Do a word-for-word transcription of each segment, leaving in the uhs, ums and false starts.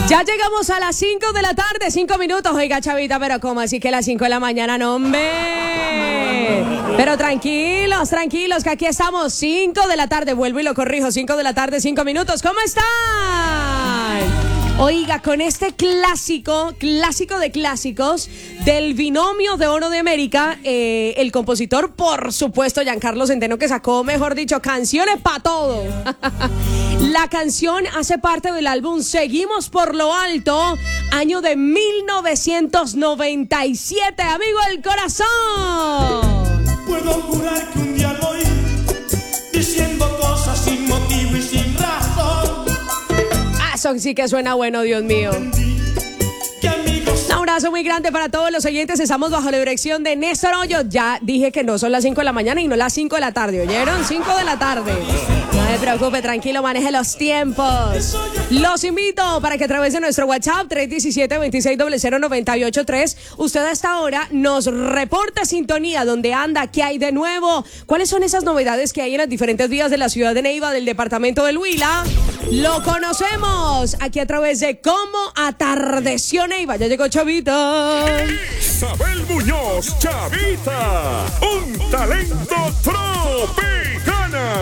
Ya llegamos a las cinco de la tarde, cinco minutos. Oiga, Chavita, pero ¿cómo así que las cinco de la mañana? No, hombre. Pero tranquilos, tranquilos, que aquí estamos, cinco de la tarde. Vuelvo y lo corrijo, cinco de la tarde, cinco minutos. ¿Cómo están? Oiga, con este clásico, clásico de clásicos del binomio de oro de América, eh, el compositor, por supuesto, Giancarlo Centeno, que sacó, mejor dicho, canciones para todo. La canción hace parte del álbum Seguimos por lo Alto, año de mil novecientos noventa y siete, amigo del corazón. Puedo jurar que un día lo oí diciendo cosas sin motivo y sin razón. Eso sí que suena bueno, Dios mío. Un abrazo muy grande para todos los oyentes. Estamos bajo la dirección de Néstor Hoyo. Ya dije que no son las cinco de la mañana y no las cinco de la tarde. ¿Oyeron? cinco de la tarde. No se preocupe, tranquilo, maneje los tiempos. Los invito para que a través de nuestro WhatsApp tres uno siete, dos seis cero cero, nueve ocho tres usted a esta hora nos reporta sintonía, dónde anda, qué hay de nuevo, cuáles son esas novedades que hay en las diferentes vías de la ciudad de Neiva, del departamento del Huila. Lo conocemos aquí a través de Cómo Atardeció Neiva. Ya llegó Chavita. Isabel Muñoz, Chavita, un talento tropicana.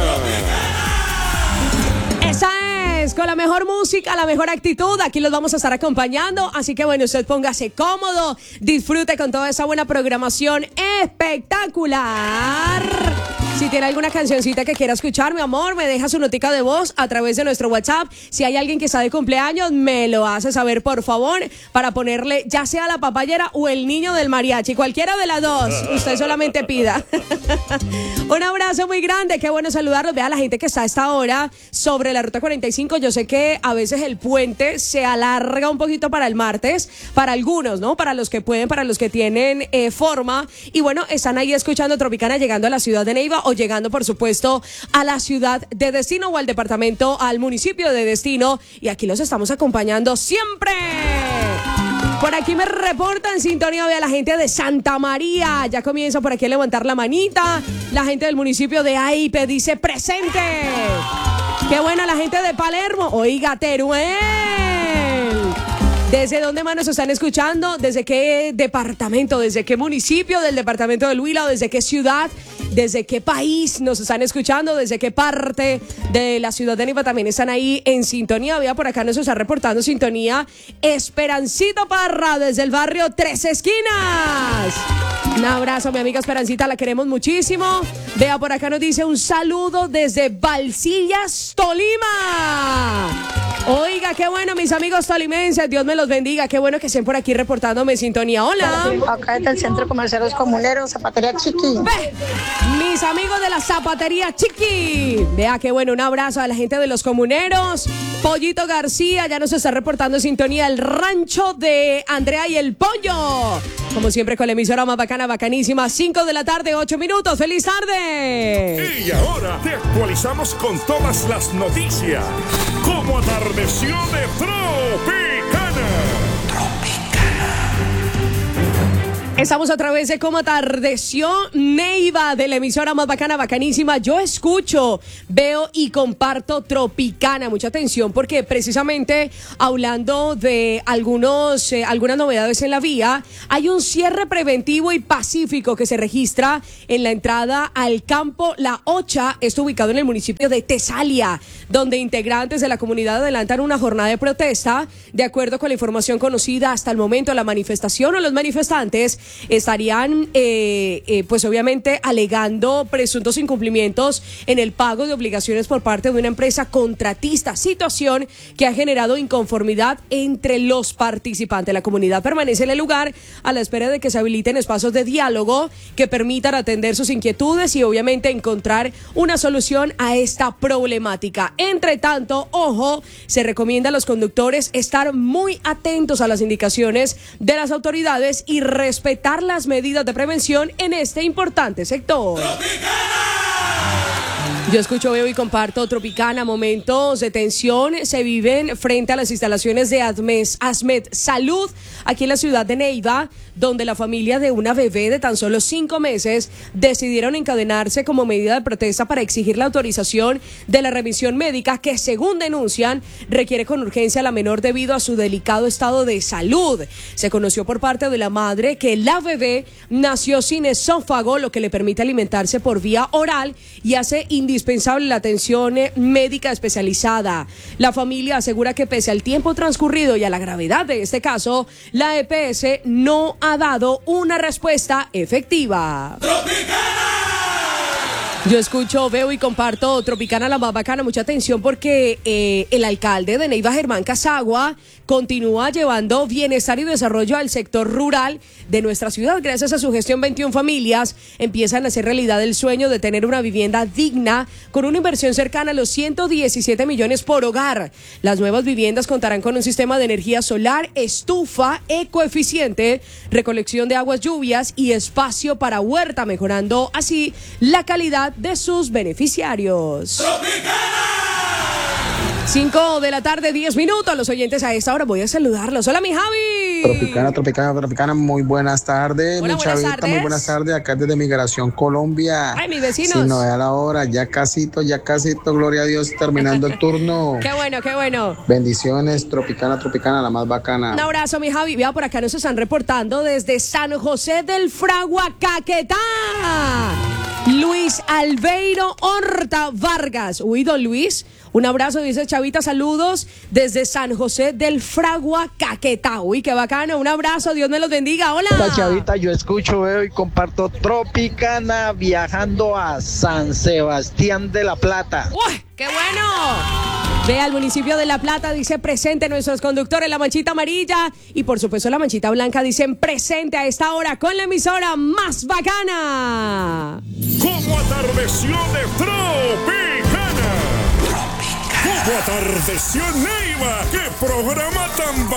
Esa es, con la mejor música, la mejor actitud, aquí los vamos a estar acompañando, así que bueno, usted póngase cómodo, disfrute con toda esa buena programación espectacular. Si tiene alguna cancioncita que quiera escuchar, mi amor, me deja su notica de voz a través de nuestro WhatsApp. Si hay alguien que está de cumpleaños, me lo hace saber, por favor, para ponerle ya sea la papayera o el niño del mariachi, cualquiera de las dos, usted solamente pida. Un abrazo muy grande, qué bueno saludarlos. Vea a la gente que está a esta hora sobre la ruta cuarenta y cinco. Yo sé que a veces el puente se alarga un poquito para el martes, para algunos, ¿no? Para los que pueden, para los que tienen eh, forma. Y bueno, están ahí escuchando Tropicana, llegando a la ciudad de Neiva o llegando, por supuesto, a la ciudad de destino o al departamento, al municipio de destino. Y aquí los estamos acompañando siempre. Por aquí me reporta en sintonía, vea la gente de Santa María. Ya comienza por aquí a levantar la manita. La gente del municipio de Aipe dice presente. Qué buena la gente de Palermo. Oiga, Teruel. ¿Desde dónde más nos están escuchando? ¿Desde qué departamento? ¿Desde qué municipio del departamento del Huila? ¿Desde qué ciudad? ¿Desde qué país nos están escuchando? ¿Desde qué parte de la ciudad de Neiva también están ahí en sintonía? Vea, por acá nos está reportando sintonía Esperancita Parra desde el barrio Tres Esquinas. Un abrazo, mi amiga Esperancita, la queremos muchísimo. Vea, por acá nos dice un saludo desde Balsillas, Tolima. Oiga, qué bueno, mis amigos tolimenses, Dios me los bendiga, qué bueno que estén por aquí reportándome sintonía. Hola. Acá desde el Centro Comercial Los Comuneros, Zapatería Chiqui. Ve, mis amigos de la Zapatería Chiqui. Vea, qué bueno, un abrazo a la gente de Los Comuneros. Pollito García, ya nos está reportando sintonía el rancho de Andrea y el Pollo. Como siempre con la emisora más bacana, bacanísima, cinco de la tarde, ocho minutos. ¡Feliz tarde! Y ahora te actualizamos con todas las noticias. Cómo atardeció de Tropicana. Estamos a través de Cómo Atardeció Neiva, de la emisora más bacana, bacanísima. Yo escucho, veo y comparto Tropicana. Mucha atención porque precisamente hablando de algunos, eh, algunas novedades en la vía, hay un cierre preventivo y pacífico que se registra en la entrada al campo La Ocha, esto ubicado en el municipio de Tesalia, donde integrantes de la comunidad adelantan una jornada de protesta. De acuerdo con la información conocida hasta el momento, la manifestación o los manifestantes estarían eh, eh, pues obviamente alegando presuntos incumplimientos en el pago de obligaciones por parte de una empresa contratista, situación que ha generado inconformidad entre los participantes. La comunidad permanece en el lugar a la espera de que se habiliten espacios de diálogo que permitan atender sus inquietudes y obviamente encontrar una solución a esta problemática. Entre tanto, ojo, se recomienda a los conductros estar muy atentos a las indicaciones de las autoridades y respetar las medidas de prevención en este importante sector. Yo escucho, veo y comparto Tropicana. Momentos de tensión se viven frente a las instalaciones de Admes, Asmed Salud, aquí en la ciudad de Neiva, donde la familia de una bebé de tan solo cinco meses decidieron encadenarse como medida de protesta para exigir la autorización de la revisión médica que, según denuncian, requiere con urgencia a la menor debido a su delicado estado de salud. Se conoció por parte de la madre que la bebé nació sin esófago, lo que le permite alimentarse por vía oral y hace indispensable indispensable la atención médica especializada. La familia asegura que pese al tiempo transcurrido y a la gravedad de este caso, la E P S no ha dado una respuesta efectiva. Yo escucho, veo y comparto Tropicana, la más bacana. Mucha atención porque eh, el alcalde de Neiva, Germán Casagua, continúa llevando bienestar y desarrollo al sector rural de nuestra ciudad. Gracias a su gestión, veintiuna familias empiezan a hacer realidad el sueño de tener una vivienda digna con una inversión cercana a los ciento diecisiete millones por hogar. Las nuevas viviendas contarán con un sistema de energía solar, estufa, ecoeficiente, recolección de aguas lluvias y espacio para huerta, mejorando así la calidad de sus beneficiarios. ¡Tropicana! cinco de la tarde, diez minutos. Los oyentes a esta hora voy a saludarlos. Hola, mi Javi. Tropicana, Tropicana, Tropicana, muy buenas tardes. Hola, mi buenas chavita, tardes. muy buenas tardes. Acá desde Migración Colombia. Ay, mis vecinos. Si no vea la hora, ya casito, ya casito, gloria a Dios, terminando el turno. Qué bueno, qué bueno. Bendiciones, Tropicana, Tropicana, la más bacana. Un abrazo, mi Javi. Vea, por acá nos están reportando desde San José del Fragua, Caquetá. Luis Albeiro Horta Vargas. Uy, don Luis, un abrazo, dice Chavita, saludos desde San José del Fragua, Caquetá. Uy, qué bacano, un abrazo, Dios me los bendiga. Hola. Hola, Chavita, yo escucho, veo y comparto Tropicana viajando a San Sebastián de la Plata. ¡Uy, qué bueno! Ve al municipio de La Plata, dice presente nuestros conductores, la manchita amarilla y por supuesto la manchita blanca, dicen presente a esta hora con la emisora más bacana. Como atardeció de Tropicana. Como atardeció Neiva. ¡Qué programa tan